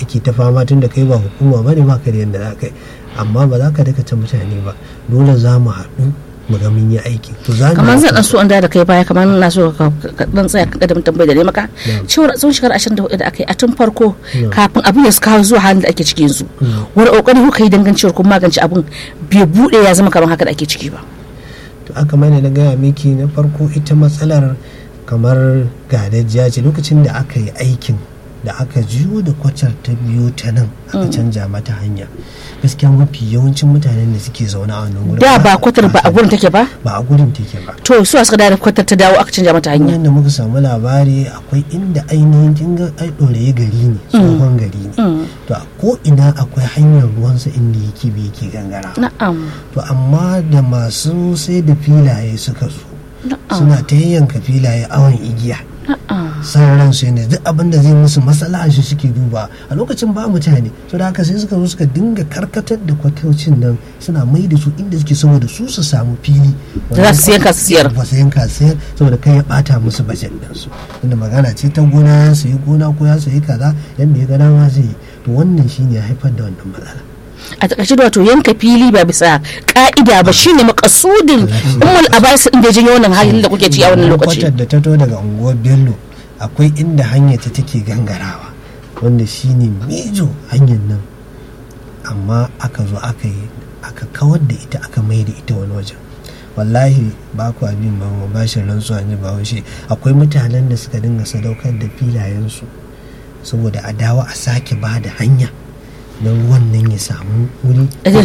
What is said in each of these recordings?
ake ta fama tun da kai ba hukuma ba ne ba ka da yadda za ka yi, amma ba za ka dakata mutane ba, dole za mu haɗu mu ga mun yi aiki. To za kamar zan dan so an da kai baya, kamar na so ka dan tsaya ka da tambayar da ne maka cewa tsawon shekara 24 da aka yi a tun farko kafin abin ya kawo zuwa halin da ake ciki yanzu, wani kokari kuka yi dangancewar kun magance abin bai bude ya zama kamar haka da ake ciki ba? To aka mana na gaya miki, na farko ita matsalar kamar gadajiya ce. Lokacin da aka yi aikin da aka jiyo da kwatar ta biyo ta nan aka canja mata hanya, gaskiya mafi yawancin mutanen da suke zaune a wannan gurin da ba kwatar ba a gurin take ba a gurin take ba. To su suka da kwatar ta dawo aka canja mata hanya. Yanda muka samu labari akwai inda ainihin kinga ai ɗorayi gari ne, tsohon gari ne, to a ko ina akwai hanyar ruwansa inda yake bi yake gangara. Na'am. To amma da masu sai da filaye suka zo suna ta yanka filaye awon igiya, san ransu ne duk abin da zai musu matsala shi suke duba. A lokacin ba mutane, so da haka sai suka zo suka dinga karkatar da kwatocin nan suna mai da su inda suke, saboda su samu fili za su yanka su siyar, ba su yanka siyar, saboda kai ya bata musu bajet din su. Inda magana ce ta gona, ya sayi gona ko ya sayi kaza yanda ya ga dama zai yi. To wannan shine ya haifar da wannan matsala. A takaice da wato yanka fili ba bisa ka'ida ba shine makasudin ummul abaisa din da janyo wannan halin da kuke ci a wannan lokaci. Kwatar da ta to daga unguwar Bello akwai inda hanya ta take gangarawa wanda shine mejo hanyar nan, amma aka zo aka kawar da ita, aka mai da ita wani wajen. Wallahi ba ku abin ba mu bashin rantsuwa ne ba washe, akwai mutanen da suka dinga sadaukar da filayensu saboda a dawo a sake ba da hanya don ruwan nan ya samu wuri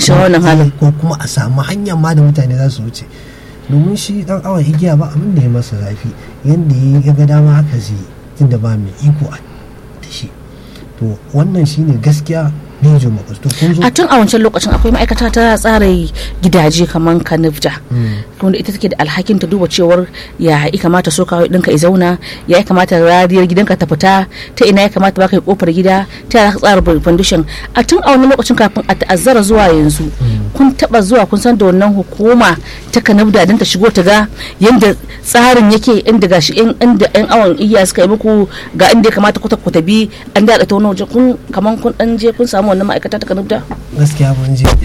ko kuma a samu hanyar ma da mutane za su wuce. Domin shi dan awon igiya ba abin da ya masa zafi, yadda ya ga dama haka zai tunda ba mai iko da shi. To wannan shine gaskiya mejo makasto. A tun a wancan lokacin akwai ma'aikata ta tsara gidaje kamar kanifta wanda ita take da alhakin ta duba cewar ya kamata so kawai ɗinka ya zauna, ya kamata rariyar gidanka ta fita, ta ina ya kamata baka yi kofar gida, ta za ka tsara foundation. A tun a wannan lokacin kafin a ta'azzara zuwa yanzu kun taba zuwa kun san da wannan hukuma ta kanifta don ta shigo ta ga yadda tsarin yake, inda gashi inda yan awon igiya suka yi muku ga inda ya kamata ku tabi an da ta wani waje, kun kaman kun dan je kun samu wannan ma'aikata ta kanifta? Gaskiya mun je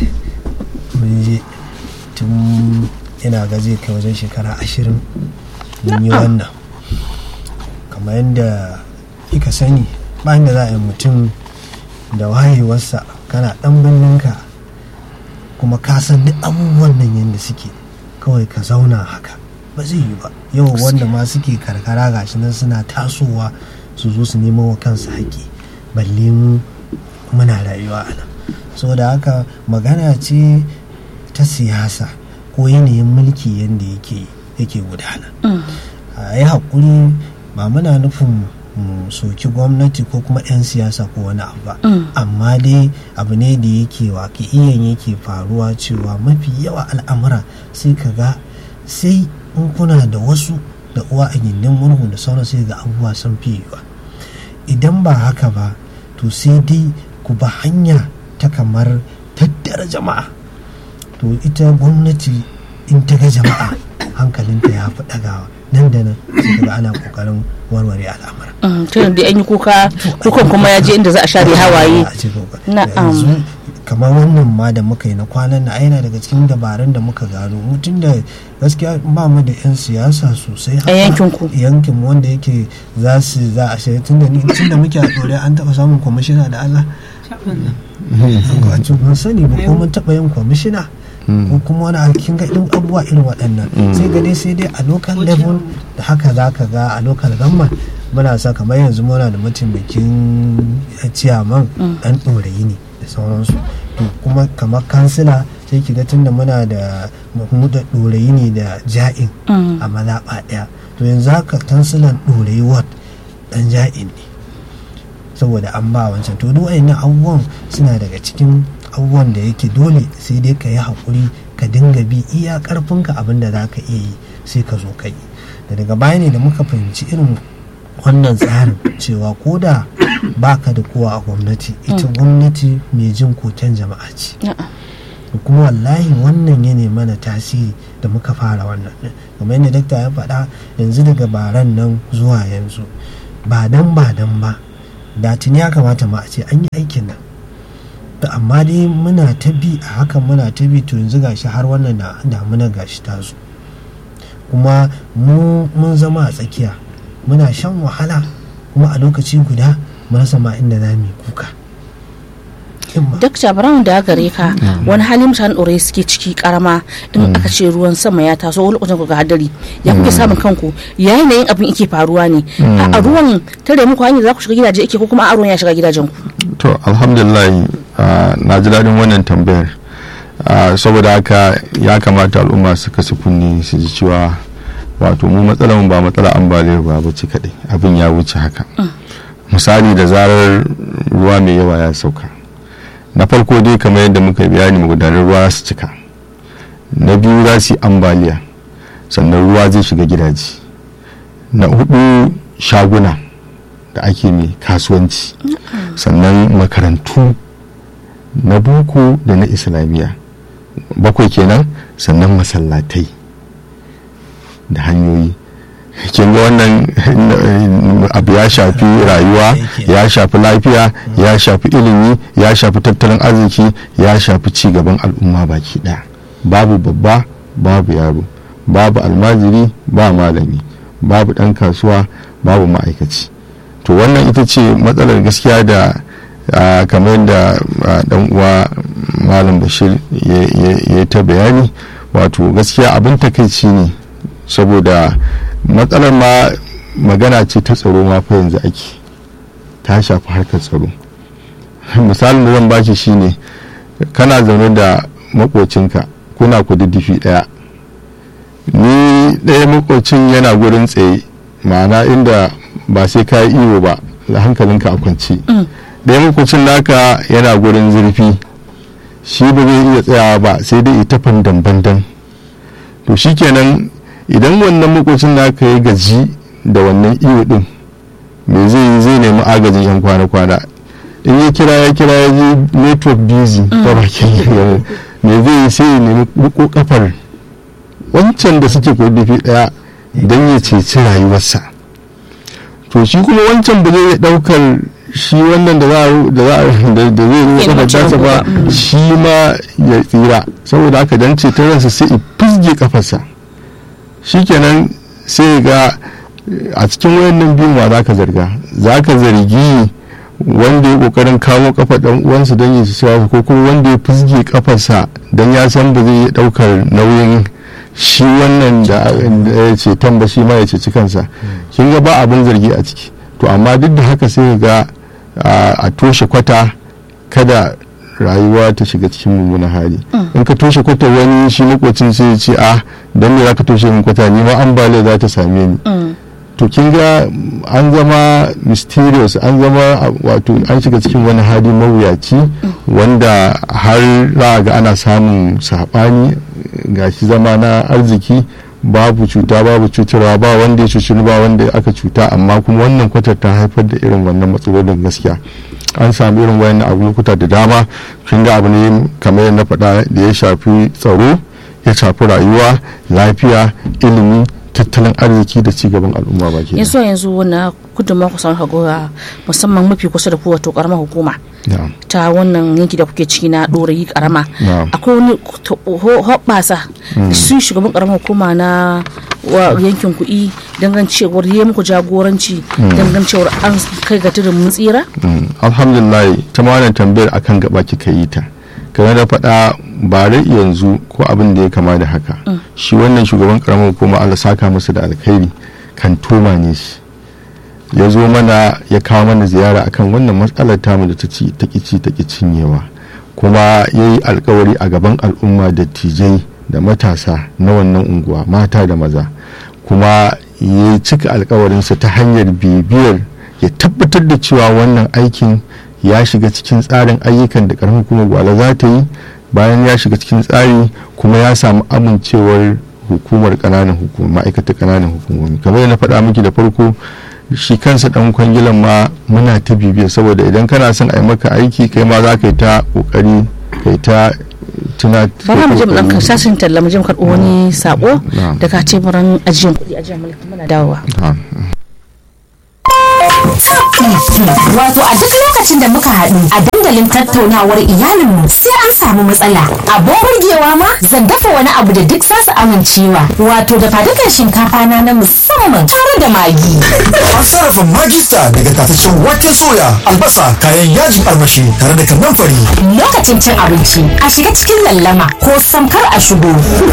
tun ina ga zai kai wajen shekara 20 mun yi wannan. Kamar yadda kika sani bayan da za a yi mutum da wayewarsa kana dan birninka kuma ka san duk abubuwan nan yadda suke, kawai ka zauna haka ba zai yi ba. Yau wanda ma suke karkara gashi nan suna tasowa su zo su nemo wa kansu haƙƙi, balle mu muna rayuwa a nan. Saboda haka magana ce ta siyasa ko yanayin mulki yadda yake gudana. A yi haƙuri, ba muna nufin soki gwamnati ko kuma 'yan siyasa ko wani abu ba, amma dai abu ne da yake waƙi'iyan yake faruwa cewa mafi yawa al'amura sai ka ga sai in kuna da wasu da uwa a gindin murhu da sauran sai ga abubuwa sun fi yiwa. Idan ba haka ba to sai dai ku ba hanya ta kamar tattara jama'a. To ita gwamnati in ta ga jama'a hankalinta ya fi ɗagawa, nan da nan sai ga ana kokarin warware al'amura. Tun da an yi kukan kuma ya je inda za a share hawaye. Na'am. Kamar wannan ma da muka yi na kwanan na aina daga cikin dabarun da muka gano, mutum da gaskiya ba mu da 'yan siyasa sosai a yankin mu wanda yake za a shirya tun da muke a ɗore an taɓa samun kwamishina da Allah ban sani ba ko mun taɓa yin kwamishina ko kuma wani alkin ga irin abubuwa irin waɗannan. sai dai a local level da haka za ka ga a local government muna sa kamar yanzu muna da mataimakin ciyaman ɗan ɗorayi ne da sauransu. To kuma kamar kansila sai ki ga tunda muna da ɗorayi ne da ja'in a mazaɓa ɗaya, to yanzu haka kansilan ɗorayi ward ɗan ja'in ne saboda an ba wancan. To duk wayannan abubuwan suna daga cikin abubuwan da yake dole sai dai ka yi haƙuri ka dinga bi iya ƙarfinka, abin da za ka iya yi sai ka zo ka yi. Da daga baya ne da muka fahimci irin wannan tsarin cewa ko da baka da kowa a gwamnati, ita gwamnati mai jin koken jama'a ce. Kuma wallahi wannan ya mana tasiri da muka fara wannan kamar yadda dakta ya faɗa yanzu daga baran nan zuwa yanzu ba dan ba da tuni ya kamata ma a ce an yi aikin nan, da amma dai muna ta bi a hakan, muna ta bi, to yanzu gashi har wannan damuna gashi ta zo, kuma mun zama a tsakiya, muna shan wahala, kuma a lokaci guda mu rasa ma inda za mu yi kuka. Dr. Brown da gare ka, wani hali mutanen ɗorayi suke ciki karama in aka ce ruwan sama ya taso wani lokacin ku ga hadari, ya kuke samun kanku, ya yanayin abin yake faruwa ne, a ruwan tare muku hanyar za ku shiga gidaje ake ko kuma a ruwan ya shiga gidajen ku? To alhamdulillah, na ji daɗin wannan tambayar, saboda haka ya kamata al'umma su kasu kunne su ji cewa wato mu matsalar ba matsala ambaliyar ba ce kaɗai, abin ya wuce haka. Misali, da zarar ruwa mai yawa ya sauka, na farko dai kamar yadda muka bayani, magudanar ruwa su cika, na biyu za su yi ambaliya, sannan ruwa zai shiga gidaje, na hudu shaguna da ake mai kasuwanci, sannan makarantu na boko da na islamiyya, bakwai kenan, sannan masallatai da hanyoyi. kin ga wannan abu ya shafi rayuwa, ya shafi lafiya, ya shafi ilimi, ya shafi tattalin arziki, ya shafi ci gaban al'umma baki daya. Babu babba, babu yaro, babu almajiri, ba malami, babu dan kasuwa, babu ma'aikaci. To wannan ita ce matsalar gaskiya da kamar da dan uwa malam Bashir ya ta bayani. Wato gaskiya abin takaici ne, saboda matsalar ma magana ce ta tsaro ma fa yanzu ake, ta shafi harkar tsaro. Misalin da zan baki shine, kana zaune da makocinka, kuna kududdufi daya, ni ɗaya makocin yana gurin tsaye, ma'ana inda ba sai ka yi iyo ba, hankalinka a kwance. ɗaya makocin naka yana gurin zurfi, shi ba zai iya tsayawa ba, sai dai ita fandan-bandan. to shikenan idan wannan makocin naka ya gaji da wannan iyo din, me zai nemi agajin yan kwana-kwana. In ya kira ya ji network busy ta bakin me zai yi, sai ya nemi riko kafar wancan da suke kodafi daya don ya ceci rayuwarsa. To shi kuma wancan ba zai daukar shi wannan da zai yi kafar dasa ba, shi ma ya tsira, saboda haka dan ceton ransa sai ya fizge kafarsa. Shikenan sai ga a cikin wayannan biyun ma zaka zargi wanda ya kokarin kawo kafa dan uwansa don ya ci ko kuma wanda ya fizge kafarsa don ya san ba zai iya daukar nauyin shi wannan da ya ce tamba shi ma ya ceci kansa. Kin ga ba abin zargi a ciki. To amma duk da haka sai ga a toshe kwata kada rayuwa ta shiga cikin mummunan hali. In ka toshe kwata, wani shi makocin sai ya ce don me za ka toshe min kwata, ni ma ambaliya za ta same ni. To kin ga an zama mysterious, an zama wato an shiga cikin wani hali mawuyaci wanda har za ga ana samun saɓani, gashi zama na arziki, babu cuta babu cutarwa, ba wanda ya cuci ba wanda aka cuta, amma kuma wannan kwatar ta haifar da irin wannan matsalolin. Gaskiya an samu irin wayannan abu lokuta da dama. Kin ga abu ne kamar yadda na faɗa da ya shafi tsaro, ya shafi rayuwa, lafiya, ilimi, tattalin arziki da cigaban al'umma baki. Yanzu wannan gudunmawa kusan hagora musamman mafi kusa da ku, wato karamar hukuma ta wannan yanki da kuke ciki na ɗorayi karama, akwai wani hoɓɓasa su shugaban karamar hukuma na yankin kuɗi dangancewar yi muku jagoranci dangancewar an kai ga tudun mun tsira? Alhamdulillah, ta ma wannan tambayar akan gaba kika yi ta, kamar da faɗa ba rai yanzu ko abin da ya kama da haka. Shi wannan shugaban karamar hukuma, Allah saka masa da alkhairi, kan toma ne shi, ya zo mana ya kawo mana ziyara akan wannan matsalar tamu da ta ki cinyewa, kuma ya yi alkawari a gaban al'umma, dattijai da matasa na wannan unguwa, mata da maza, kuma ya cika alkawarinsa ta hanyar bibiyar ya tabbatar da cewa wannan aikin ya shiga cikin tsarin ayyukan da karamar hukumar Gwale za ta yi. Bayan ya shiga cikin tsari, kuma ya samu amincewar hukumar kananan hukumomi, ma'aikatar kananan hukumomi. Kamar na faɗa miki da farko, shi kansa dan kwangilan ma muna ta bibiya, saboda idan kana son a yi maka aiki, kai ma za ka yi ta kokari, kai ta tuna. Bara mu je mu ɗan sashin talla, mu je mu karɓo wani sako daga teburan ajiyar kuɗi, ajiyar mulki, muna dawowa. Wato a duk lokacin da muka haɗu a dandalin tattaunawar iyalinmu sai an samu matsala. Abin burgewa ma zan dafa wani abu da duk zasu amincewa. Wato da fadukan shinkafa na musamman tare da magi. An sarrafa magista daga tataccen waken soya, albasa, kayan yajin armashi tare da kanamfari. Lokacin cin abinci a shiga cikin lallama ko samkar a shigo.